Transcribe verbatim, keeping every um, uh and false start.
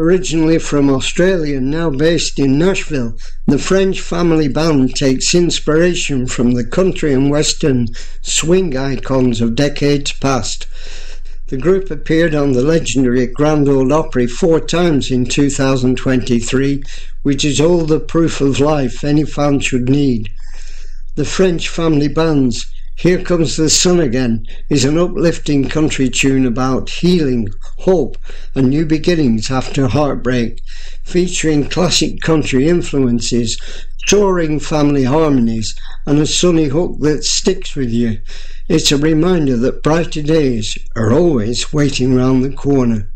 Originally from Australia and now based in Nashville, the French Family Band takes inspiration from the country and western swing icons of decades past. The group appeared on the legendary Grand Ole Opry four times in two thousand twenty-three, which is all the proof of life any fan should need. The French Family Band's Here Comes the Sun Again is an uplifting country tune about healing, hope and new beginnings after heartbreak, featuring classic country influences, soaring family harmonies and a sunny hook that sticks with you. It's a reminder that brighter days are always waiting round the corner.